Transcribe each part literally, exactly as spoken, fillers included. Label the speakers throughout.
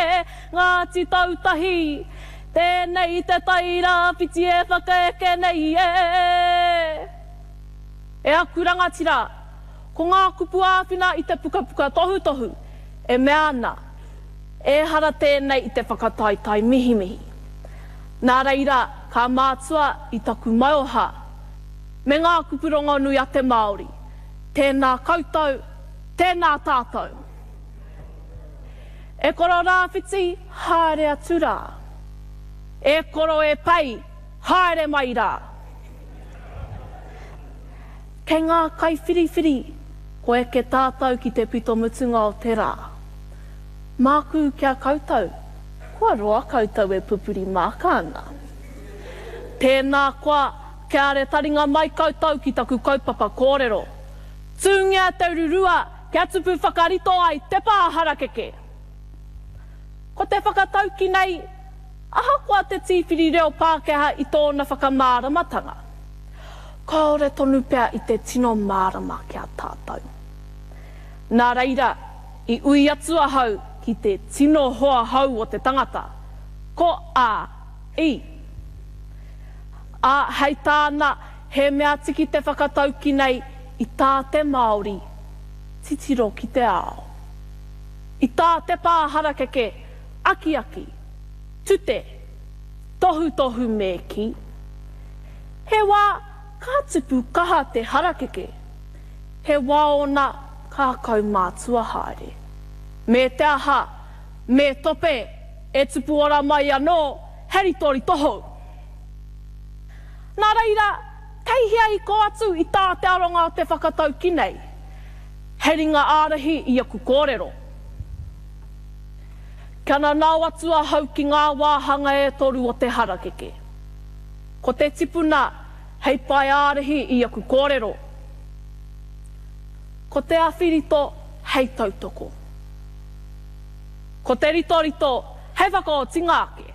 Speaker 1: ngā ti tautahi, tēnei te taira piti e whakaeke nei e. E aku rangatira, ko ngā kupu āwhina i te pukapuka tohu tohu, e mea ana, e hara tēnei i te whakataitai mihi mihi. Nā reira, ka mātua i taku maioha, me ngā kupurongo nui a te Māori, tēnā koutou, tēnā tātou. E koro rāwhiti, haere atu rā. E koro e pai, haere mai rā. Kei ngā kaiwhiriwhiri, ko e ke tātou ki te pito mutunga o te rā. Māku kia koutou, kua roa koutou e pupuri māka ana. Tēnā koa, kia re taringa mai koutou ki taku kaupapa kōrero. Tūngia te ururua, kia tupu whakarito ai te pāharakeke. Ko te whakatauki nei, aha koa te tīwhiri reo Pākehā i tōna whakamāramatanga. Kaore tonu pea i te tino mārama kia tātou. Nā reira, i ui atua hau ki te tino hoa hau o te tangata. Ko a, i. A hei tāna, he mea tiki te whakatauki nei i tā te Māori, titiro ki te ao. I tā te pāharakeke, aki aki, tute, tohu tohu me ki. He wā, ka tupu kaha te harakeke, he wā ona kākau mātua haere. Me te aha, me tope, e tupu ora mai anō, heri tori toho. Nā reira, kei hea i ko atu i tā te aronga o te whakatauki nei, heringa ārahi i aku kōrero. Kana nāu atua hau ki ngā wāhanga e toru o te harakeke. Ko te tipuna, hei pai ārahi i aku kōrero. Ko te awhirito, hei tautoko. Ko te rito rito, hei whakaoti ngāke.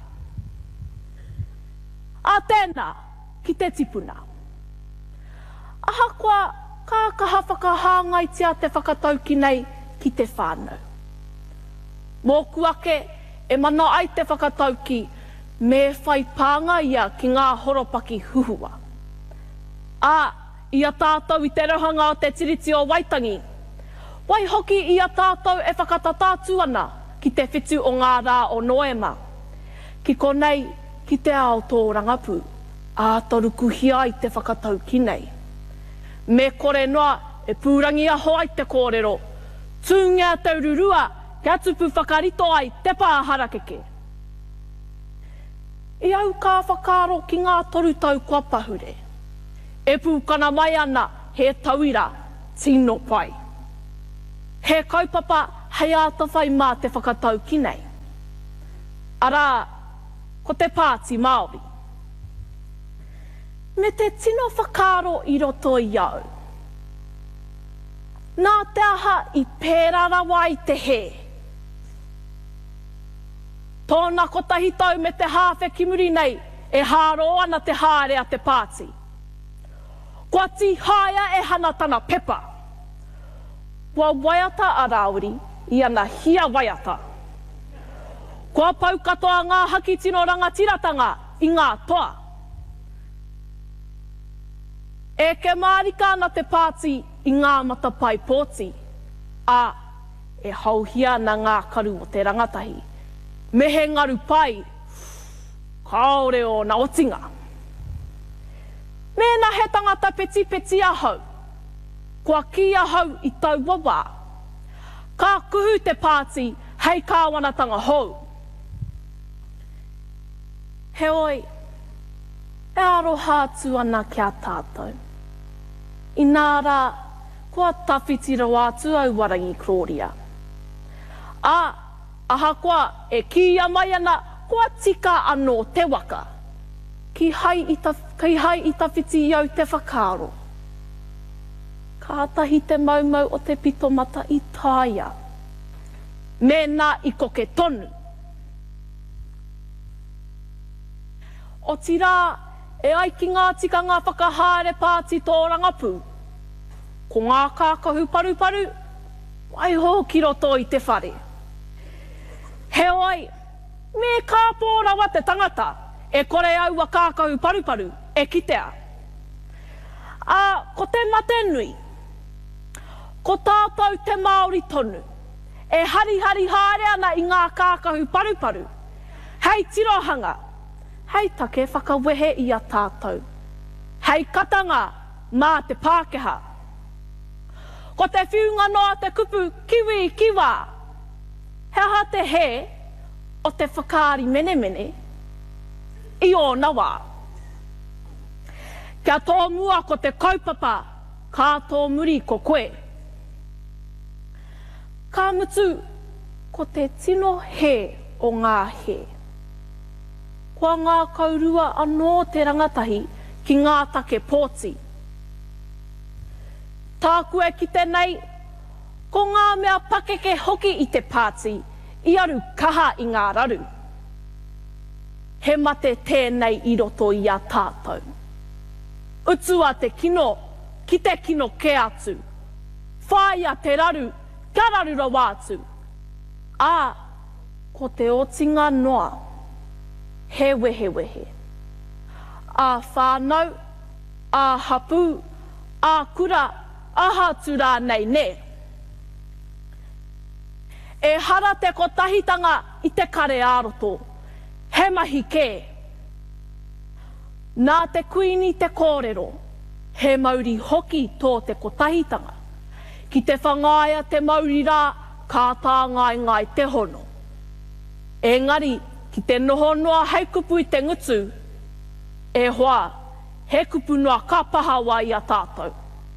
Speaker 1: A tēnā, ki te tipuna. Ahakoa, ka kaha whakahāngaitia te whakatauki nei ki te whānau. Mōku ake, e mana ai te whakatauki, me whai pānga ia ki ngā horopaki huhua. A, ia tātou i te rohanga o te tiriti o Waitangi. Wai hoki ia tātou e whakatatātu ana ki te whitu o ngā rā o Noema. Ki konei, ki te ao tō rangapu, a toruku hia i te whakatauki nei. Me kore noa, e pūrangi aho ai te kōrero, tūngia te ururua, kia tupu whakarito ai te pāharakeke. I au ka whakaro ki ngā toru tau kua pahure. E pūkana mai ana he tauira tino pai. He kaupapa hei ātawhai mā te whakatauki nei. Arā, ko te Pāti Māori. Me te tino whakaro i roto i au. Nā te aha i pērara wai te he. Tōna kotahi tau me te hāwhe kimuri nei, e hāro ana te haere a te Pāti. Kua ti haia e hana tana pepa. Kua waiata a Rāuri, i ana hia waiata. Kua pau katoa ngā haki tino rangatiratanga i ngā toa. E ke mārika ana te Pāti i ngā matapai pōti, a e hauhia na ngā karu o te rangatahi. Me he ngaru pai, kaore o na otinga. Mēna he tangata peti peti ahau, kua ki ahau i tau wawa. Ka kuhu te Pāti, hei kāwanatanga hou. He oi, e aro hātu ana kia tātou. I nā rā, kua tawhiti rawa atu au warangi Kloria. A, aha koa e kia mai ana, kua tika anō te waka. Ki hai i ta, ki hai i tawhiti i au te whakaro. Ka tahi te maumau o te pito mata i tāia. Mēnā i koke tonu. O tirā, e ai ki ngā tikanga whakahaere Pāti tō rangapu. Ko ngā kākahu paru paru, wai ho ki roto i te whare. He oi, me ka pōrawa te tangata, e kore au wa kākau paruparu, e kitea. A, ko te mate nui, ko tātou te Māori tonu, e hari hari haere ana i ngā kākahu paruparu. Hei tirohanga, hei take whakawehe i a tātou. Hei katanga mā te Pākehā. Ko te whiunga noa te kupu kiwi kiwa. He aha te he o te whakaari mene mene i o nawa. Kia tō mua ko te kaupapa, kā tō muri ko koe. Ka mutu ko te tino he o ngā he. Kua ngā kaurua anō te rangatahi ki ngā take pōti. Tākua ki te nei, ko ngā mea pakeke hoki i te pāti, i aru kaha i ngā raru. He mate tēnei i roto i a tātou. Utua te kino, ki te kino ke atu. Whāia te raru, ka raru ra wātu. Ā, ko te otinga noa, he wehe wehe. Ā whānau, ā hapu, ā kura, aha tura nei ne. E hara te kotahitanga i te kare āroto, he mahi kē. Nā te kuini te kōrero, he mauri hoki tō te kotahitanga. Ki te whangaia te mauri rā, kā tā ngai ngai te hono. Engari, ki te noho noa hei kupu i te ngutu, e hoa, he kupu noa ka pahawa i a tātou.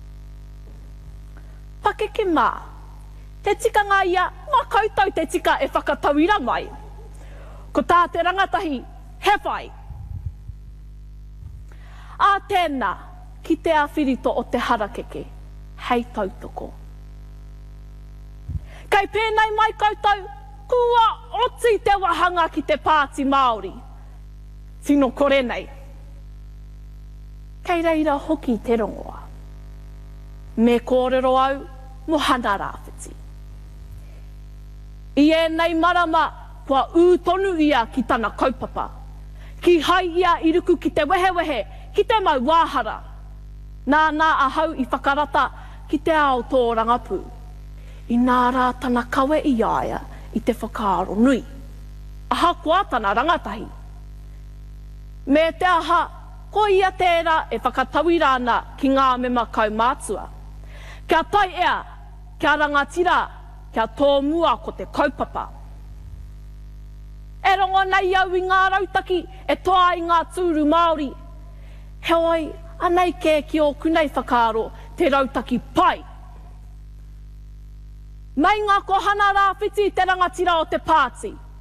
Speaker 1: Pakeke mā, te tikanga ia, mā koutou te tika e whakatauira mai. Ko tā te rangatahi, he whai. Ā tēnā, ki te awhirito o te harakeke, hei tautoko. Kei pēnei mai koutou, kua oti te wahanga ki te pāti Māori. Tino kore nei. Kei reira hoki te rongoa. Me kōrero au, mohana rāwhiti. I e nei marama, kua ūtonu ia ki tana kaupapa. Ki hai ia i ruku ki te wehewehe, ki te mau wāhara. Nā nā ahau i whakarata ki te ao tō rangapū. I nā rā tana kawe i aia i te whakaaro nui. Aha kua tana rangatahi. Me te aha, ko ia tērā e whakatawira ana ki ngā mema kaumātua. Kia tai ea, kia rangatira, kia tō mua ko te kaupapa. E rongo nei au i ngā rautaki e toa i ngā tūru Māori. He oi, anei kē ki o kunei whakaaro te rautaki pai. Mai ngā kohana rāwhiti te rangatira o te pāti.